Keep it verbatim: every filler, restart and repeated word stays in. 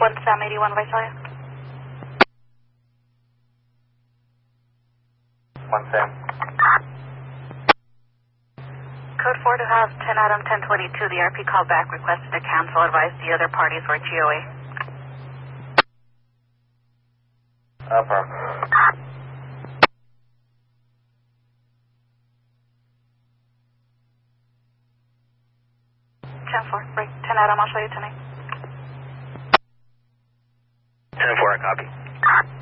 one Sam eighty-one Visalia. one Sam. Code four to have ten Adam ten twenty-two. The R P called back, requested to cancel, advised the other parties were G O A. No problem. ten four, break ten Adam, I'll show you tonight. ten four, I copy.